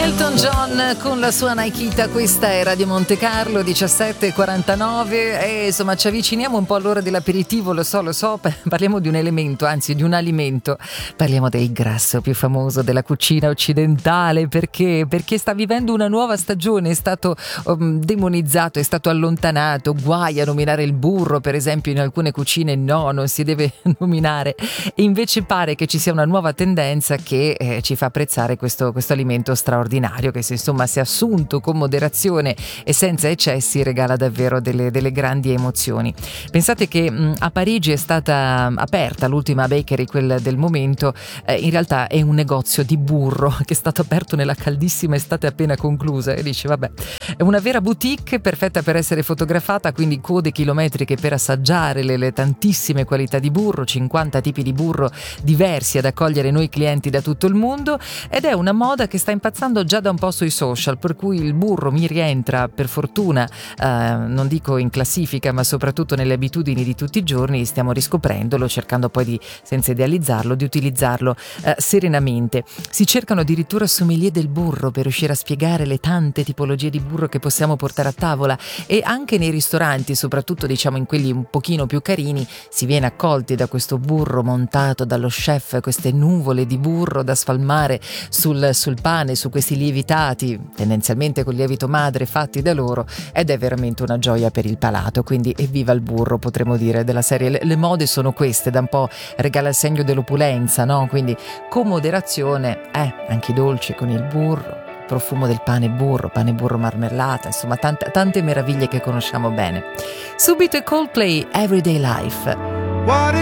Elton John con la sua Nikita, questa è Radio Monte Carlo, 17:49 e insomma ci avviciniamo un po' all'ora dell'aperitivo, lo so, parliamo di un elemento, anzi di un alimento, parliamo del grasso più famoso della cucina occidentale, perché sta vivendo una nuova stagione, è stato demonizzato, è stato allontanato, guai a nominare il burro per esempio in alcune cucine, no, non si deve nominare, e invece pare che ci sia una nuova tendenza che ci fa apprezzare questo alimento straordinario, che se assunto con moderazione e senza eccessi regala davvero delle grandi emozioni. Pensate che a Parigi è stata aperta l'ultima bakery, quella del momento, in realtà è un negozio di burro che è stato aperto nella caldissima estate appena conclusa, e dici vabbè, è una vera boutique perfetta per essere fotografata, quindi code chilometriche per assaggiare le tantissime qualità di burro, 50 tipi di burro diversi ad accogliere noi clienti da tutto il mondo, ed è una moda che sta impazzando già da un po' sui social, per cui il burro mi rientra per fortuna, non dico in classifica, ma soprattutto nelle abitudini di tutti i giorni. Stiamo riscoprendolo, cercando poi di, senza idealizzarlo, di utilizzarlo serenamente. Si cercano addirittura sommelier del burro per riuscire a spiegare le tante tipologie di burro che possiamo portare a tavola, e anche nei ristoranti, soprattutto diciamo in quelli un pochino più carini, si viene accolti da questo burro montato dallo chef, queste nuvole di burro da spalmare sul pane, su questi lievitati, tendenzialmente con lievito madre fatti da loro, ed è veramente una gioia per il palato. Quindi evviva il burro, potremmo dire, della serie le mode sono queste, da un po' regala il segno dell'opulenza, no? Quindi con moderazione, anche i dolci con il burro, profumo del pane burro marmellata, insomma tante meraviglie che conosciamo bene. Subito i Coldplay, Everyday Life. What